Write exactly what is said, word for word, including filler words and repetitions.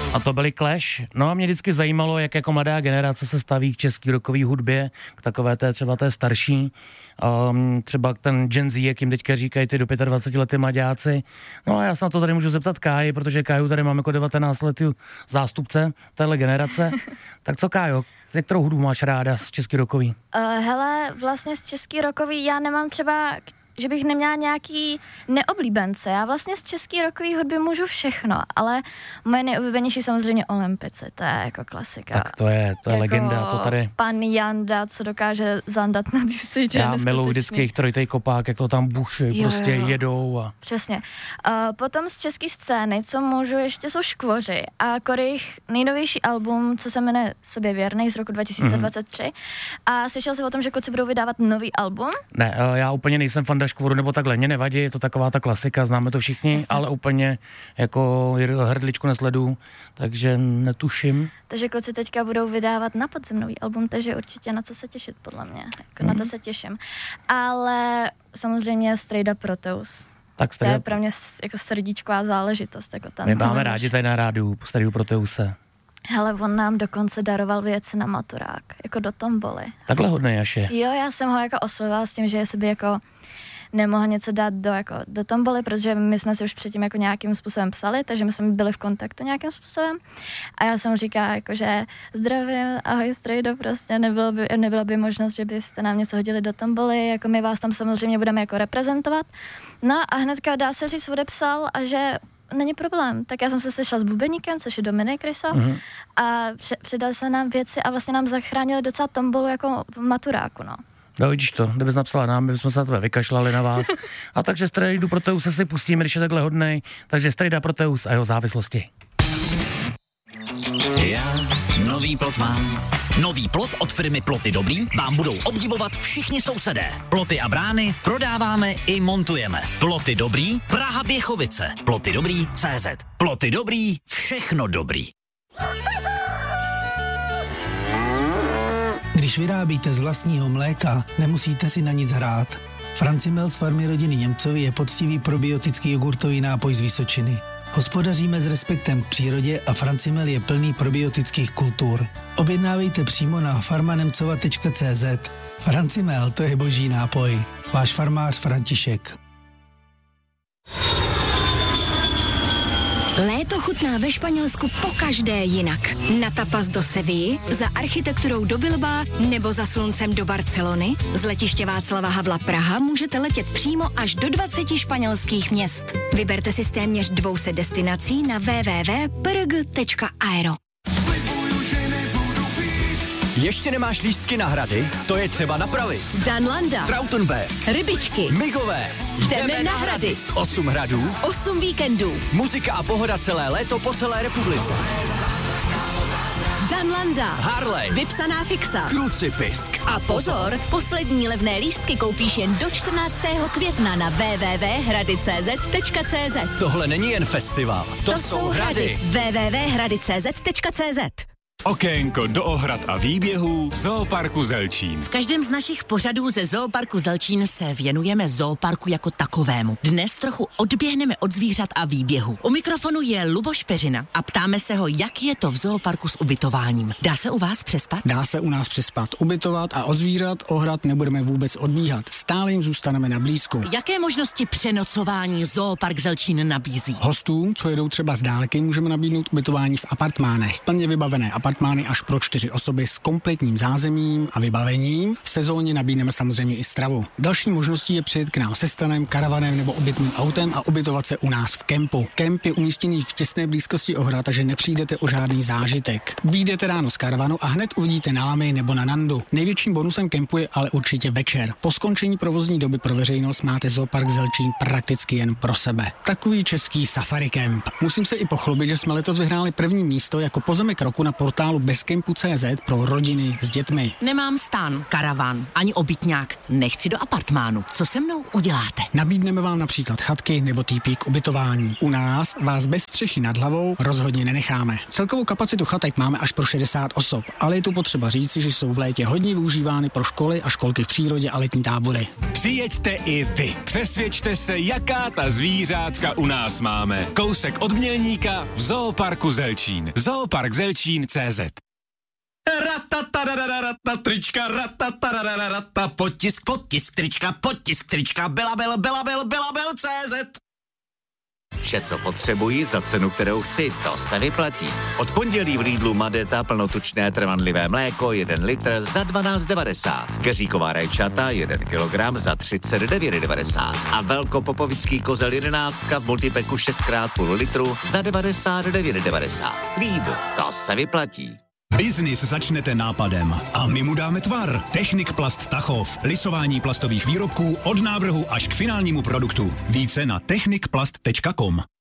A to byly Clash. No a mě vždycky zajímalo, jak jako mladá generace se staví k český rockové hudbě, k takové té třeba té starší. Um, třeba ten Gen Z, jak jim teďka říkají ty do dvacet pět lety mladáci. No a já se na to tady můžu zeptat Káji, protože Káju tady mám jako devatenáct letý zástupce téhle generace. Tak co, Kájo, z kterou hudbu máš ráda z český rockový? Uh, hele, vlastně z český rockový já nemám třeba, že bych neměla nějaký neoblíbence. Já vlastně z český rockový hudby můžu všechno, ale moje nejoblíbenější samozřejmě Olympici, to je jako klasika. Tak to je, to je jako legenda, to tady. Pan Janda, co dokáže zandat na ty stage. Já miluji vždycky jejich trojitej kopák, jak to tam buší, prostě jo. jedou. A... Přesně. Uh, potom z české scény, co můžu, ještě jsou Škvoři a Korejch nejnovější album, co se jmenuje Sobě věrnej z roku dva tisíce dvacet tři. Mm-hmm. A slyšel jsi o tom, že kluci budou vydávat nový album? Ne, uh, já úplně nejsem fanda Škvoru nebo takhle, mě nevadí, je to taková ta klasika, známe to všichni, Jasně. ale úplně jako hrdličku nesledu, takže netuším. Takže kluci teďka budou vydávat na podzim nový album, takže určitě na co se těšit, podle mě. Jako mm. Na to se těším. Ale samozřejmě Strejda Proteus. Tak to je pro mě jako srdíčková záležitost. Jako My máme rádi tady na rádiu Strejdu Proteuse. Hele, on nám dokonce daroval věci na maturák, jako do tomboly. Takhle hodnej až je. Jo, já jsem ho jako oslovila s tím, že jestli by jako nemohl něco dát do, jako, do tomboly, protože my jsme si už předtím jako nějakým způsobem psali, takže my jsme byli v kontaktu nějakým způsobem. A já jsem říkala, jako, že zdravím, ahoj Strejdo, prostě nebylo by, nebyla by možnost, že byste nám něco hodili do tomboly, jako my vás tam samozřejmě budeme jako reprezentovat. No a hnedka dá se říct odepsal a že není problém. Tak já jsem se sešla s bubeníkem, což je Dominik Rysa, mm-hmm. a předal se nám věci a vlastně nám zachránil docela tombolu jako v maturáku, no. No vidíš to, kdybys napsala nám, my bychom se na tebe vykašlali na vás. A takže Strejdu Proteuse si pustíme, když je takhle hodnej. Takže Strejda Proteus a jeho závislosti. Já nový plot mám. Nový plot od firmy Ploty Dobrý vám budou obdivovat všichni sousedé. Ploty a brány prodáváme i montujeme. Ploty Dobrý, Praha Běchovice. Ploty Dobrý tečka cé zet. Ploty Dobrý, všechno dobrý. Když vyrábíte z vlastního mléka, nemusíte si na nic hrát. Francimel z farmy rodiny Němcovi je poctivý probiotický jogurtový nápoj z Vysočiny. Hospodaříme s respektem k přírodě a Francimel je plný probiotických kultur. Objednávejte přímo na farmanemcova tečka cé zet. Francimel, to je boží nápoj. Váš farmář František. Léto chutná ve Španělsku pokaždé jinak. Na tapas do Sevilly, za architekturou do Bilbaa nebo za sluncem do Barcelony. Z letiště Václava Havla Praha můžete letět přímo až do dvaceti španělských měst. Vyberte si z téměř dvou set destinací na w w w tečka p r g tečka aero. Ještě nemáš lístky na hrady? To je třeba napravit. Danlanda, Trautenberg, Rybičky, Migové. Jdeme na hrady. Osm hradů, Osm víkendů. muzika a pohoda celé léto po celé republice. Danlanda, Harley, vypsaná fixa, Krucipisk. A pozor, poslední levné lístky koupíš jen do čtrnáctého května na w w w tečka hrady tečka cé zet tečka cé zet. Tohle není jen festival, to, to jsou hrady. w w w tečka hrady tečka cé zet tečka cé zet. Okénko do ohrad a výběhů Zooparku Zelčín. V každém z našich pořadů ze Zooparku Zelčín se věnujeme zooparku jako takovému. Dnes trochu odběhneme od zvířat a výběhu. U mikrofonu je Luboš Peřina a ptáme se ho, jak je to v zooparku s ubytováním. Dá se u vás přespat? Dá se u nás přespat, ubytovat a od zvířat ohrad nebudeme vůbec odbíhat. Stále jim zůstaneme na blízku. Jaké možnosti přenocování Zoopark Zelčín nabízí? Hostům, co jedou třeba z dálky, můžeme nabídnout ubytování v apartmánech. Plně vybavené apartmány až pro čtyři osoby s kompletním zázemím a vybavením. V sezóně nabídneme samozřejmě i stravu. Další možností je přijet k nám se stanem, karavanem nebo obytným autem a ubytovat se u nás v kempu. Kemp je umístěný v těsné blízkosti ohrad, takže nepřijdete o žádný zážitek. Vyjdete ráno z karavanu a hned uvidíte na Lamy nebo na Nandu. Největším bonusem kempu je ale určitě večer. Po skončení provozní doby pro veřejnost máte Zoopark Zelčín prakticky jen pro sebe. Takový český safari kemp. Musím se i pochlubit, že jsme letos vyhráli první místo jako pozemek roku na port portálu bezkempu tečka cé zet pro rodiny s dětmi. Nemám stán, karavan, ani obytňák. Nechci do apartmánu. Co se mnou uděláte? Nabídneme vám například chatky nebo týpík k ubytování. U nás vás bez střechy nad hlavou rozhodně nenecháme. Celkovou kapacitu chatek máme až pro šedesát osob, ale je tu potřeba říci, že jsou v létě hodně využívány pro školy a školky v přírodě a letní tábory. Přijeďte i vy. Přesvědčte se, jaká ta zvířátka u nás máme. Kousek od Mělníka v Zooparku Zelčín. Zoopark Zelčín tečka cé zet. Ratatarararata, trička, ratatarararata, potisk, potisk, trička, potisk, trička, belabel, belabel, belabel, cé zet. Vše, co potřebuji za cenu, kterou chci, to se vyplatí. Od pondělí v Lidlu Madeta plnotučné trvanlivé mléko jeden litr za dvanáct devadesát. Keříková rajčata jeden kilogram za třicet devět devadesát. A velkopopovický kozel jedenáctka v multipeku šest krát půl litru za devadesát devět devadesát. Lidl, to se vyplatí. Biznis začnete nápadem a my mu dáme tvar. Technik Plast Tachov. Lisování plastových výrobků od návrhu až k finálnímu produktu. Více na technik plast tečka com.